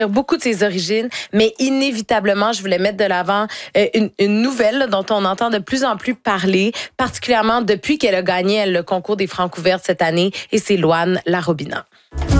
beaucoup de ses origines, mais inévitablement, je voulais mettre de l'avant une nouvelle là, dont on entend de plus en plus parler, particulièrement depuis qu'elle a gagné le concours des Francouvertes cette année, et c'est Loane Larobina.